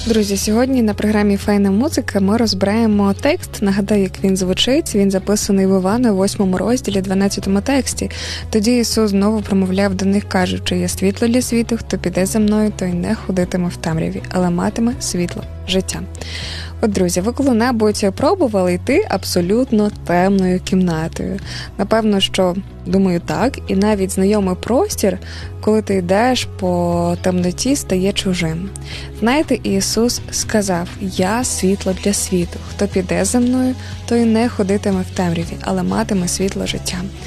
Друзі, сьогодні на програмі «Файна музика» ми розбираємо текст. Нагадаю, як він звучить. Він записаний в Івана, 8 розділі, 12 тексті. Тоді Ісус знову промовляв до них, кажучи: «Я світло для світу, хто піде за мною, той не ходитиме в темряві, але матиме світло життя». От, друзі, ви коли-небудь пробували йти абсолютно темною кімнатою? Напевно, що, думаю, так. І навіть знайомий простір, коли ти йдеш по темноті, стає чужим. Знаєте, Ісус сказав: «Я світло для світу. Хто піде за мною, той не ходитиме в темряві, але матиме світло життя».